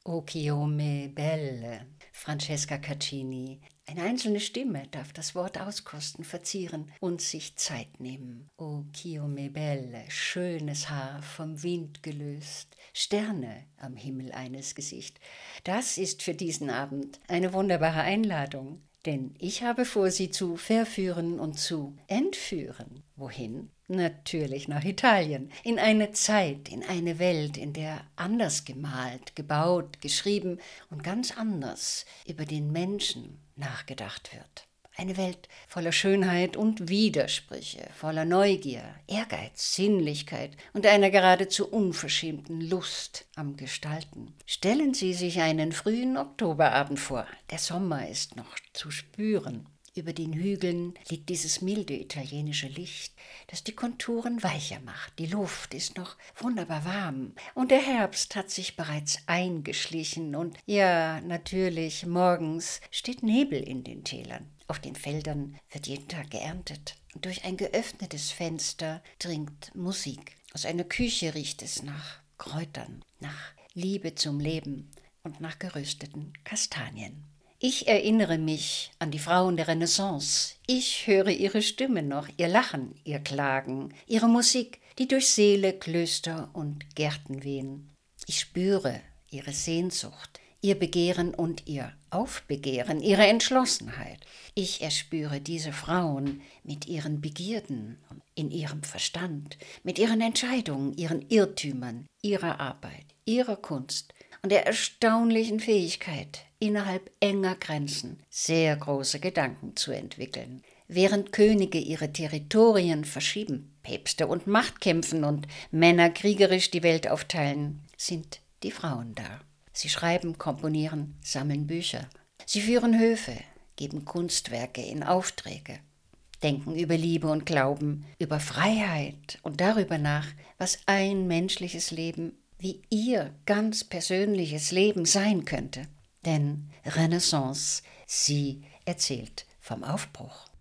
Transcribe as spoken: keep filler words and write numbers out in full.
O Chiome Belle, Francesca Caccini. Eine einzelne Stimme darf das Wort auskosten, verzieren und sich Zeit nehmen. O Chiome Belle, schönes Haar vom Wind gelöst, Sterne am Himmel eines Gesicht. Das ist für diesen Abend eine wunderbare Einladung, denn ich habe vor, Sie zu verführen und zu entführen. Wohin? Natürlich nach Italien, in eine Zeit, in eine Welt, in der anders gemalt, gebaut, geschrieben und ganz anders über den Menschen nachgedacht wird. Eine Welt voller Schönheit und Widersprüche, voller Neugier, Ehrgeiz, Sinnlichkeit und einer geradezu unverschämten Lust am Gestalten. Stellen Sie sich einen frühen Oktoberabend vor. Der Sommer ist noch zu spüren. Über den Hügeln liegt dieses milde italienische Licht, das die Konturen weicher macht. Die Luft ist noch wunderbar warm und der Herbst hat sich bereits eingeschlichen und ja, natürlich, morgens steht Nebel in den Tälern. Auf den Feldern wird jeden Tag geerntet und durch ein geöffnetes Fenster dringt Musik. Aus einer Küche riecht es nach Kräutern, nach Liebe zum Leben und nach gerösteten Kastanien. Ich erinnere mich an die Frauen der Renaissance. Ich höre ihre Stimme noch, ihr Lachen, ihr Klagen, ihre Musik, die durch Säle, Klöster und Gärten wehen. Ich spüre ihre Sehnsucht, ihr Begehren und ihr Aufbegehren, ihre Entschlossenheit. Ich erspüre diese Frauen mit ihren Begierden, in ihrem Verstand, mit ihren Entscheidungen, ihren Irrtümern, ihrer Arbeit, ihrer Kunst und der erstaunlichen Fähigkeit, innerhalb enger Grenzen sehr große Gedanken zu entwickeln. Während Könige ihre Territorien verschieben, Päpste und Macht kämpfen und Männer kriegerisch die Welt aufteilen, sind die Frauen da. Sie schreiben, komponieren, sammeln Bücher. Sie führen Höfe, geben Kunstwerke in Aufträge, denken über Liebe und Glauben, über Freiheit und darüber nach, was ein menschliches Leben, wie ihr ganz persönliches Leben sein könnte. Denn Renaissance, sie erzählt vom Aufbruch.